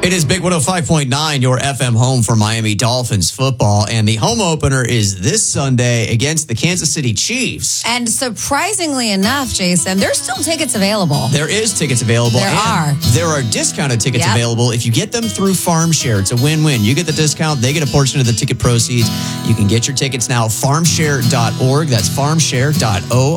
It is Big 105.9, your FM home for Miami Dolphins football. And the home opener is this Sunday against the Kansas City Chiefs. And surprisingly enough, Jason, there's still tickets available. There is tickets available. There are discounted tickets available if you get them through FarmShare. It's a win-win. You get the discount. They get a portion of the ticket proceeds. You can get your tickets now, farmshare.org. That's farmshare.org.